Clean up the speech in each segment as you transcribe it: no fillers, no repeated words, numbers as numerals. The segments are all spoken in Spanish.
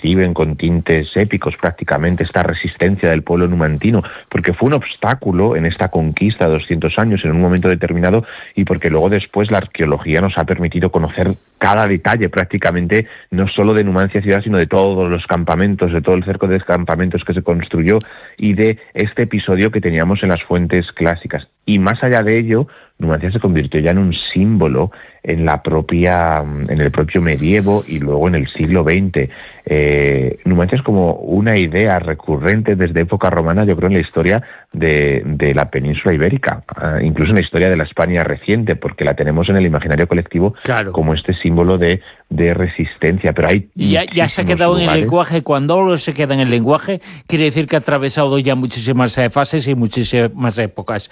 reciben con tintes épicos prácticamente esta resistencia del pueblo numantino, porque fue un obstáculo en esta conquista de 200 años en un momento determinado, y porque luego después la arqueología nos ha permitido conocer cada detalle prácticamente, no solo de Numancia ciudad, sino de todos los campamentos, de todo el cerco de campamentos que se construyó y de este episodio que teníamos en las fuentes clásicas. Y más allá de ello, Numancia se convirtió ya en un símbolo en el propio medievo y luego en el siglo XX. Numancia es como una idea recurrente desde época romana, yo creo, en la historia de la península ibérica, incluso en la historia de la España reciente, porque la tenemos en el imaginario colectivo, claro, como este símbolo de resistencia. Pero hay ya se ha quedado en el lenguaje. Cuando algo se queda en el lenguaje, quiere decir que ha atravesado ya muchísimas fases y muchísimas épocas.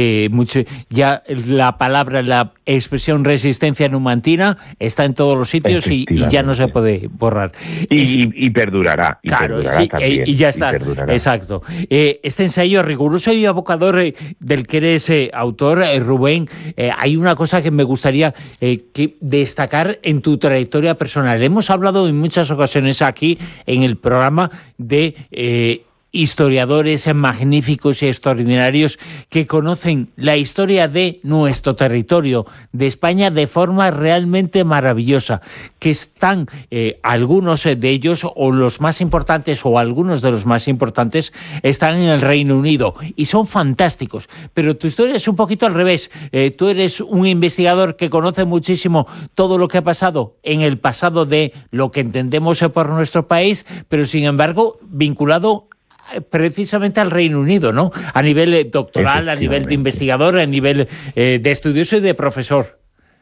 Ya la palabra, la expresión resistencia numantina está en todos los sitios y ya no se puede borrar. Y perdurará. Claro, también, y ya está. Exacto. Este ensayo riguroso y evocador del que eres autor, Rubén, hay una cosa que me gustaría destacar en tu trayectoria personal. Hemos hablado en muchas ocasiones aquí en el programa de historiadores magníficos y extraordinarios que conocen la historia de nuestro territorio, de España, de forma realmente maravillosa, que están algunos de ellos, o los más importantes, o algunos de los más importantes, están en el Reino Unido y son fantásticos. Pero tu historia es un poquito al revés. Tú eres un investigador que conoce muchísimo todo lo que ha pasado en el pasado de lo que entendemos por nuestro país, pero sin embargo vinculado precisamente al Reino Unido, ¿no? A nivel doctoral, a nivel de investigador, a nivel de estudioso y de profesor.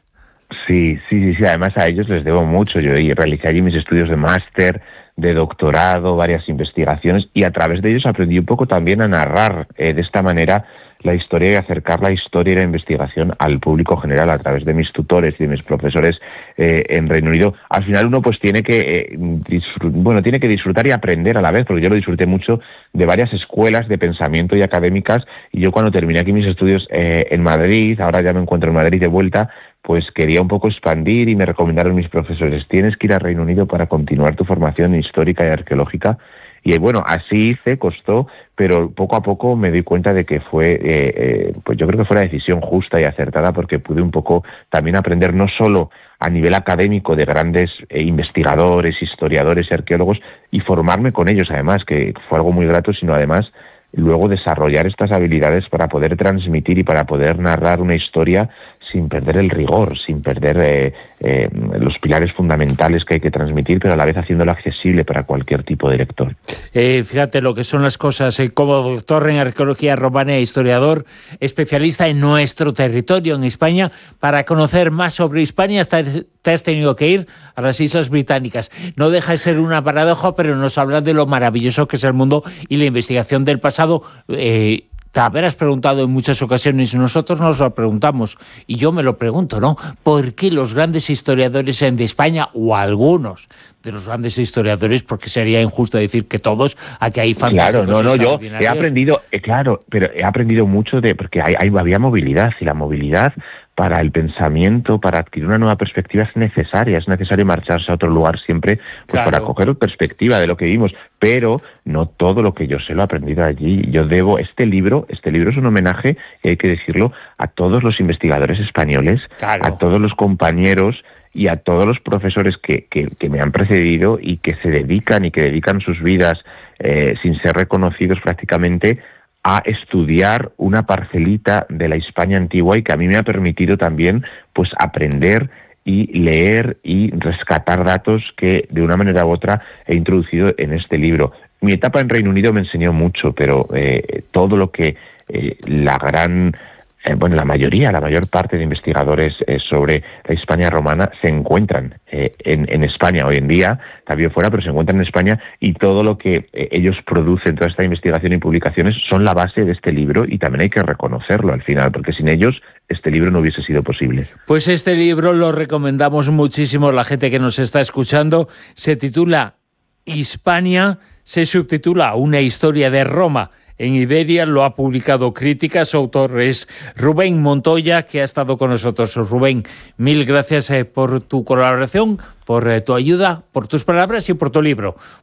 Sí. Además a ellos les debo mucho. Yo realicé allí mis estudios de máster, de doctorado, varias investigaciones, y a través de ellos aprendí un poco también a narrar de esta manera la historia y acercar la historia y la investigación al público general a través de mis tutores y de mis profesores en Reino Unido. Al final uno pues tiene que disfrutar y aprender a la vez, porque yo lo disfruté mucho de varias escuelas de pensamiento y académicas, y yo cuando terminé aquí mis estudios en Madrid, ahora ya me encuentro en Madrid de vuelta, pues quería un poco expandir y me recomendaron mis profesores: tienes que ir a Reino Unido para continuar tu formación histórica y arqueológica. Y bueno, así hice, costó, pero poco a poco me di cuenta de que fue, pues yo creo que fue la decisión justa y acertada, porque pude un poco también aprender no solo a nivel académico de grandes investigadores, historiadores y arqueólogos, y formarme con ellos además, que fue algo muy grato, sino además luego desarrollar estas habilidades para poder transmitir y para poder narrar una historia sin perder el rigor, sin perder los pilares fundamentales que hay que transmitir, pero a la vez haciéndolo accesible para cualquier tipo de lector. Fíjate lo que son las cosas. Como doctor en arqueología romana e historiador, especialista en nuestro territorio, en España, para conocer más sobre Hispania te has tenido que ir a las Islas Británicas. No deja de ser una paradoja, pero nos habla de lo maravilloso que es el mundo y la investigación del pasado. Te habrás preguntado en muchas ocasiones, nosotros nos lo preguntamos, y yo me lo pregunto, ¿no? ¿Por qué los grandes historiadores de España, o algunos de los grandes historiadores, porque sería injusto decir que todos, aquí hay fantásticos? Claro, yo he aprendido, pero he aprendido mucho porque había movilidad, y la movilidad para el pensamiento, para adquirir una nueva perspectiva es necesario marcharse a otro lugar siempre, pues para coger perspectiva de lo que vimos, pero no todo lo que yo sé lo he aprendido allí. Yo debo, este libro es un homenaje, y hay que decirlo, a todos los investigadores españoles, a todos los compañeros y a todos los profesores que me han precedido y que se dedican sus vidas sin ser reconocidos prácticamente a estudiar una parcelita de la España antigua, y que a mí me ha permitido también pues aprender y leer y rescatar datos que de una manera u otra he introducido en este libro. Mi etapa en Reino Unido me enseñó mucho, pero todo lo que la mayor parte de investigadores sobre la Hispania romana se encuentran en España hoy en día, también fuera, pero se encuentran en España, y todo lo que ellos producen, toda esta investigación y publicaciones, son la base de este libro, y también hay que reconocerlo al final, porque sin ellos este libro no hubiese sido posible. Pues este libro lo recomendamos muchísimo a la gente que nos está escuchando. Se titula Hispania, se subtitula Una historia de Roma en Iberia, lo ha publicado Crítica. Su autor es Rubén Montoya, que ha estado con nosotros. Rubén, mil gracias por tu colaboración, por tu ayuda, por tus palabras y por tu libro.